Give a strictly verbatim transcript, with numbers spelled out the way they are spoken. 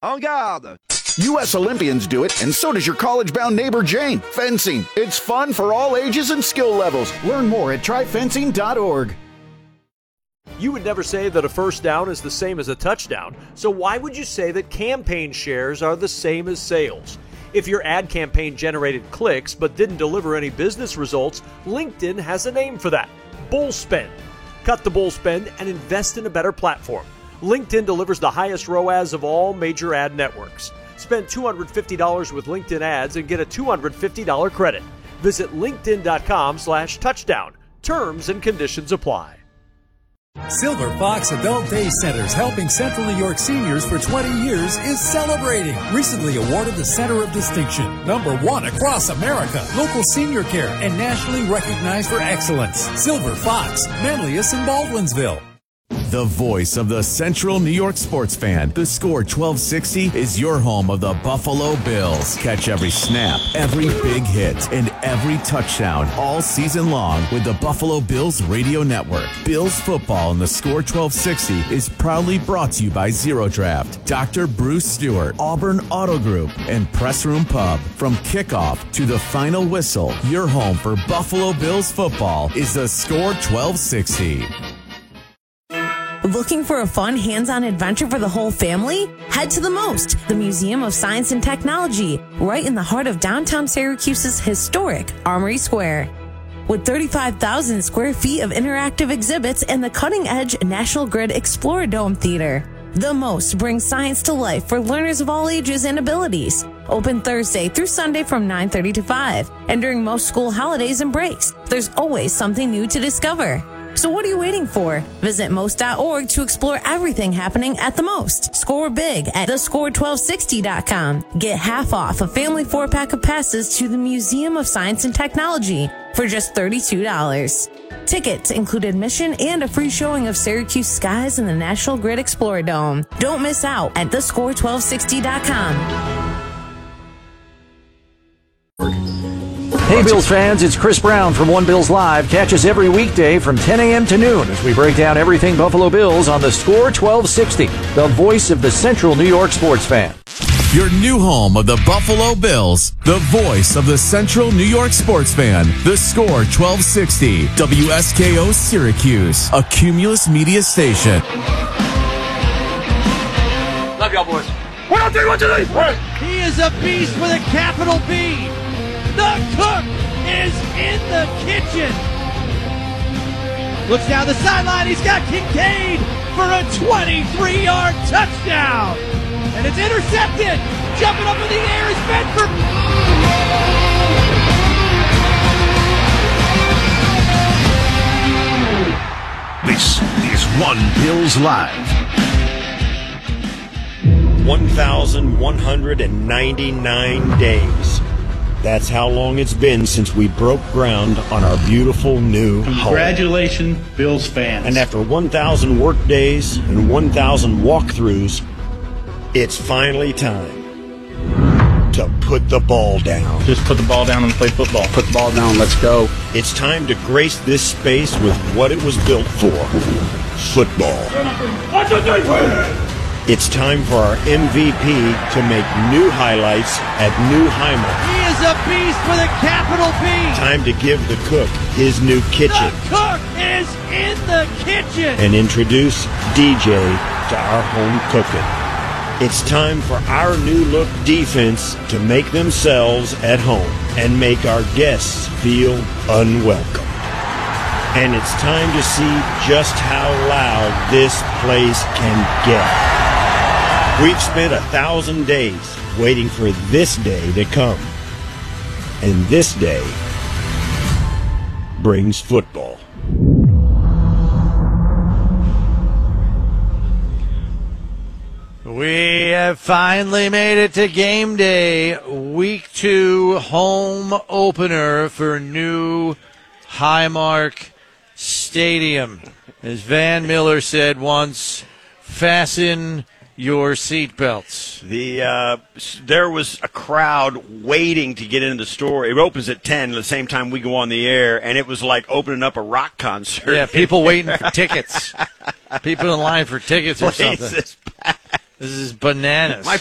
En garde! U S Olympians do it, and so does your college-bound neighbor Jane. Fencing. It's fun for all ages and skill levels. Learn more at try fencing dot org. You would never say that a first down is the same as a touchdown, so why would you say that campaign shares are the same as sales? If your ad campaign generated clicks but didn't deliver any business results, LinkedIn has a name for that: bull spend. Cut the bull spend and invest in a better platform. LinkedIn delivers the highest R O A S of all major ad networks. Spend two hundred fifty dollars with LinkedIn ads and get a two hundred fifty dollars credit. Visit linkedin.com slash touchdown. Terms and conditions apply. Silver Fox Adult Day Centers, helping Central New York seniors for twenty years, is celebrating. Recently awarded the Center of Distinction, number one across America, local senior care, and nationally recognized for excellence. Silver Fox, Manlius and Baldwinsville. The voice of the Central New York sports fan. The Score twelve sixty is your home of the Buffalo Bills. Catch every snap, every big hit, and every touchdown all season long with the Buffalo Bills radio network. Bills football in the Score twelve sixty is proudly brought to you by Zero Draft, Doctor Bruce Stewart, Auburn Auto Group, and Press Room Pub. From kickoff to the final whistle, your home for Buffalo Bills football is the Score twelve sixty. Looking for a fun hands-on adventure for the whole family? Head to the MOST, the Museum of Science and Technology, right in the heart of downtown Syracuse's historic Armory Square. With thirty-five thousand square feet of interactive exhibits and the cutting-edge National Grid Explorer Dome Theater, the MOST brings science to life for learners of all ages and abilities. Open Thursday through Sunday from nine thirty to five, and during most school holidays and breaks, there's always something new to discover. So what are you waiting for? Visit most dot org to explore everything happening at the MOST. Score big at the score twelve sixty dot com. Get half off a family four-pack of passes to the Museum of Science and Technology for just thirty-two dollars. Tickets include admission and a free showing of Syracuse skies in the National Grid Explorer Dome. Don't miss out at the score twelve sixty dot com. Hey Bills fans, it's Chris Brown from One Bills Live. Catch us every weekday from ten a.m. to noon as we break down everything Buffalo Bills on the Score twelve sixty, the voice of the Central New York sports fan. Your new home of the Buffalo Bills, the voice of the Central New York sports fan. The Score twelve sixty, W S K O Syracuse, a Cumulus Media station. Love y'all boys. One, two, three, one, two, three. Right. He is a beast with a capital B. The cook is in the kitchen. Looks down the sideline. He's got Kincaid for a twenty-three-yard touchdown. And it's intercepted. Jumping up in the air is Bedford. This is One Bills Live. one thousand one hundred ninety-nine days. That's how long it's been since we broke ground on our beautiful new home. Congratulations, Bills fans. And after one thousand work days and one thousand walkthroughs, it's finally time to put the ball down. Just put the ball down and play football. Put the ball down, let's go. It's time to grace this space with what it was built for: football. One, two, three. It's time for our M V P to make new highlights at New Highmark. He is a beast with a capital B. Time to give the cook his new kitchen. The cook is in the kitchen. And introduce D J to our home cooking. It's time for our new look defense to make themselves at home and make our guests feel unwelcome. And it's time to see just how loud this place can get. We've spent a thousand days waiting for this day to come. And this day brings football. We have finally made it to game day, week two home opener for New Highmark Stadium. As Van Miller said once, fasten your seatbelts. The uh, there was a crowd waiting to get into the store. It opens at ten, at the same time we go on the air, and it was like opening up a rock concert. Yeah, people waiting for tickets. People in line for tickets or something. This is bananas. My